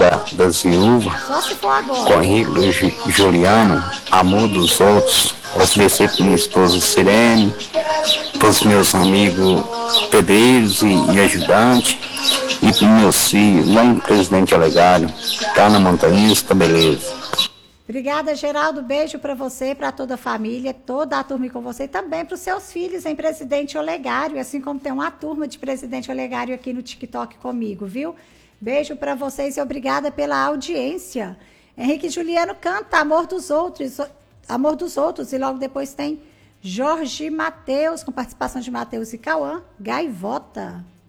das viúvas, Só se for agora. com Henrique Juliano, Amor dos Outros, oferecer para minha esposa Sirene, para os meus amigos pedreiros e ajudantes, e para os meus filhos, lá em Presidente Olegário, tá na Montanhista, beleza. Obrigada, Geraldo. Beijo para você, para toda a família, toda a turma com você, e também para os seus filhos em Presidente Olegário, assim como tem uma turma de Presidente Olegário aqui no TikTok comigo, viu? Beijo para vocês e obrigada pela audiência. Henrique Juliano canta Amor dos Outros, e logo depois tem Jorge Mateus, com participação de Mateus e Cauã, Gaivota.